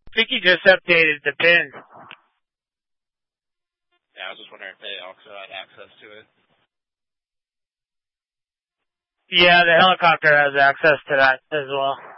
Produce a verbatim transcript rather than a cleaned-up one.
I think he just updated the pin. Yeah, I was just wondering if they also had access to it. Yeah, the helicopter has access to that as well.